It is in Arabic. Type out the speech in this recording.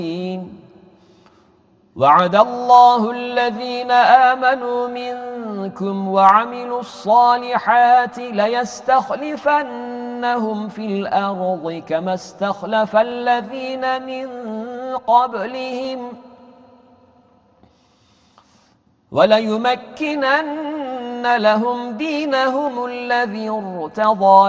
وعد الله الذين آمنوا منكم وعملوا الصالحات ليستخلفنهم في الأرض كما استخلف الذين من قبلهم وليمكنن لهم دينهم الذي ارتضى